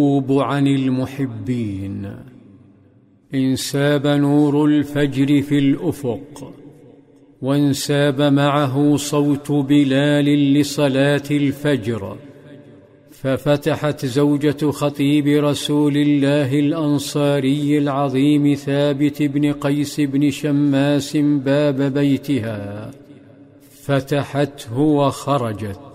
عن المحبين. انساب نور الفجر في الأفق، وانساب معه صوت بلال لصلاة الفجر، ففتحت زوجة خطيب رسول الله الأنصاري العظيم ثابت بن قيس بن شماس باب بيتها، فتحته وخرجت.